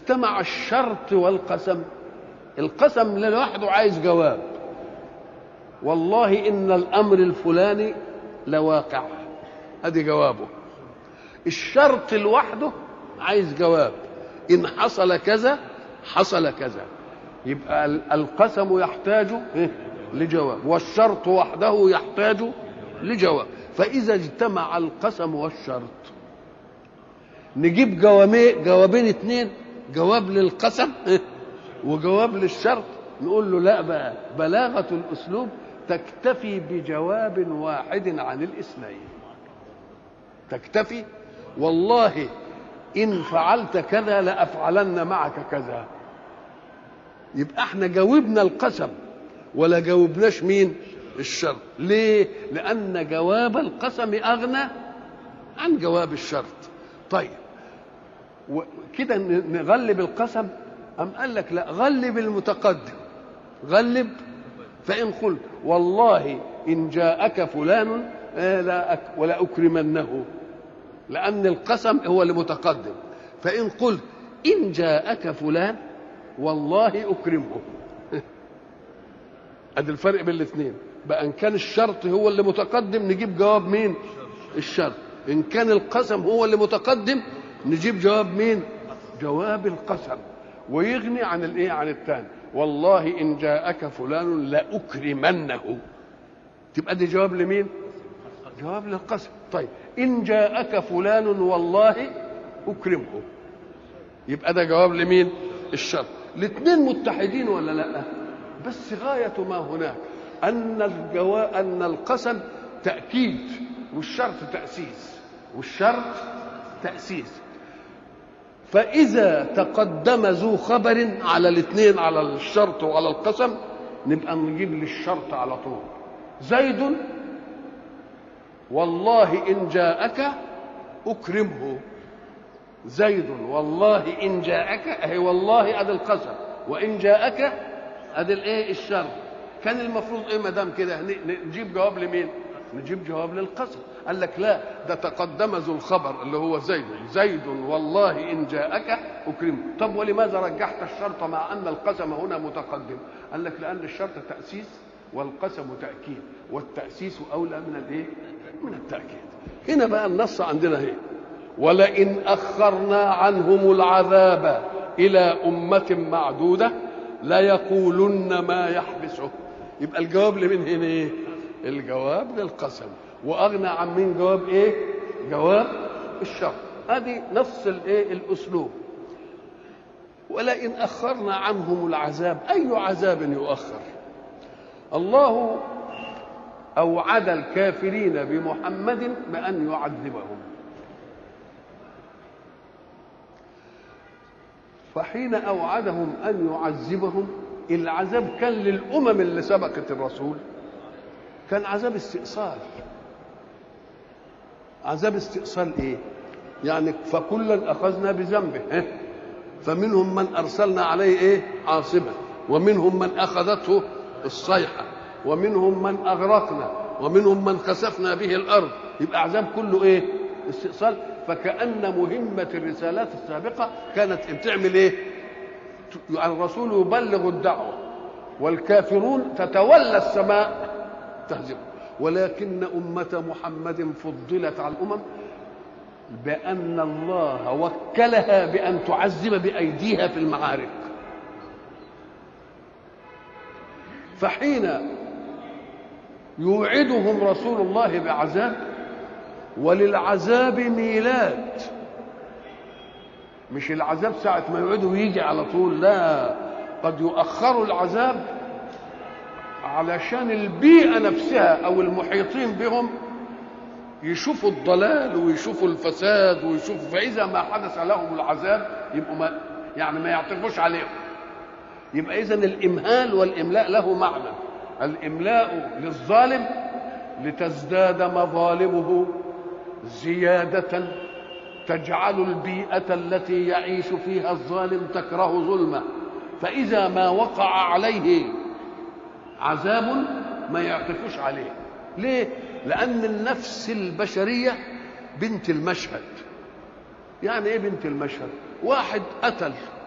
اجتمع الشرط والقسم. القسم لوحده عايز جواب، والله إن الأمر الفلاني لواقع، ادي جوابه. الشرط لوحده عايز جواب، إن حصل كذا حصل كذا. يبقى القسم يحتاج لجواب، والشرط وحده يحتاج لجواب. فإذا اجتمع القسم والشرط نجيب جوابين اتنين، جواب للقسم وجواب للشرط. نقول له لا بقى، بلاغة الأسلوب تكتفي بجواب واحد عن الاثنين. تكتفي، والله إن فعلت كذا لأفعلن معك كذا. يبقى احنا جاوبنا القسم ولا جاوبناش مين؟ الشرط. ليه؟ لأن جواب القسم أغنى عن جواب الشرط. طيب كده نغلب القسم؟ أم قال لك لا، غلب المتقدم، غلب. فإن قلت والله إن جاءك فلان ولا أكرمنه، لأن القسم هو المتقدم. فإن قلت إن جاءك فلان والله أكرمه، ادي الفرق بين الاثنين. بقى ان كان الشرط هو اللي متقدم نجيب جواب مين؟ الشرط. ان كان القسم هو اللي متقدم نجيب جواب مين؟ جواب القسم. ويغني عن الايه؟ عن الثاني. والله ان جاءك فلان لأكرمنه، تبقى دي جواب لمين؟ جواب للقسم. طيب ان جاءك فلان والله أكرمه، يبقى ده جواب لمين؟ الشرط. الاثنين متحدين ولا لا؟ بس غاية ما هناك أن القسم تأكيد والشرط تأسيس، والشرط تأسيس. فإذا تقدم ذو خبر على الاثنين، على الشرط وعلى القسم، نبقى نجيب للشرط على طول. زيد والله إن جاءك أكرمه. زيد والله إن جاءك، أهي والله أدي القسم، وإن جاءك ادي الايه؟ الشرط. كان المفروض ايه ما دام كده نجيب جواب لمين؟ نجيب جواب للقسم. قال لك لا، ده تقدم ذو الخبر اللي هو زيد. زيد والله ان جاءك اكرمه. طب ولماذا رجحت الشرط مع ان القسم هنا متقدم؟ قال لك لان الشرط تاسيس والقسم تاكيد، والتاسيس اولى من الايه؟ من التاكيد. هنا بقى النص عندنا ايه؟ ولئن اخرنا عنهم العذاب الى امه معدوده لا يقولن ما يحبسه. يبقى الجواب لمن هنا ايه؟ الجواب للقسم. واغنى عن مين؟ جواب ايه؟ جواب الشرط. ادي نص الايه؟ الاسلوب. ولئن اخرنا عنهم العذاب، اي عذاب يؤخر؟ الله اوعد الكافرين بمحمد بان يعذبهم، فحين أوعدهم أن يعذبهم، العذاب كان للأمم اللي سبقت الرسول، كان عذاب استئصال. عذاب استئصال إيه؟ يعني فكلا أخذنا بذنبه، فمنهم من أرسلنا عليه إيه؟ عاصبا، ومنهم من أخذته الصيحة، ومنهم من أغرقنا، ومنهم من خسفنا به الأرض. يبقى عذاب كله إيه؟ استئصال. فكأن مهمة الرسالات السابقة كانت بتعمل ايه؟ الرسول يبلغ الدعوة والكافرون تتولى السماء تهزمه. ولكن أمة محمد فضلت على الأمم بأن الله وكلها بأن تعذب بأيديها في المعارك. فحين يوعدهم رسول الله بعذاب، وللعذاب ميلاد، مش العذاب ساعة ما يعودوا ويجي على طول، لا، قد يؤخروا العذاب علشان البيئة نفسها أو المحيطين بهم يشوفوا الضلال ويشوفوا الفساد ويشوفوا، فإذا ما حدث لهم العذاب يبقوا ما يعطفوش عليهم. يبقى إذن الإمهال والإملاء له معنى. الإملاء للظالم لتزداد مظالمه زيادة تجعل البيئة التي يعيش فيها الظالم تكره ظلمه، فإذا ما وقع عليه عذاب ما يعطفوش عليه. ليه؟ لأن النفس البشرية بنت المشهد. يعني إيه بنت المشهد؟ واحد قتل